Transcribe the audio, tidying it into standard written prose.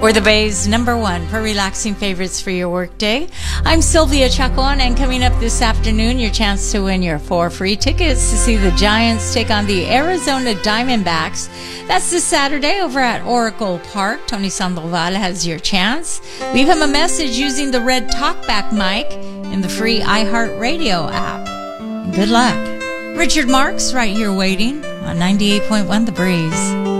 We're the Bay's #1 for relaxing favorites for your workday. I'm Sylvia Chacon, and coming up this afternoon, your chance to win your 4 free tickets to see the Giants take on the Arizona Diamondbacks. That's this Saturday over at Oracle Park. Tony Sandoval has your chance. Leave him a message using the red talkback mic in the free iHeartRadio app. Good luck. Richard Marks right here waiting on 98.1 The Breeze.